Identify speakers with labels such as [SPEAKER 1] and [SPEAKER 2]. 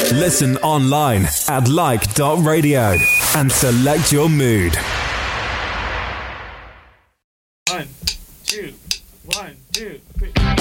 [SPEAKER 1] Listen online at like.radio and select your mood.
[SPEAKER 2] 1, 2, 1, 2, 3.